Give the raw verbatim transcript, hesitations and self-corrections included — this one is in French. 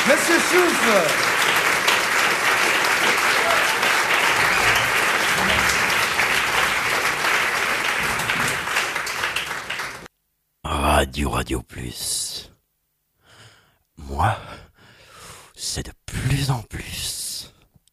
Monsieur Chouf. Radio Radio Plus. Moi, c'est de plus en plus.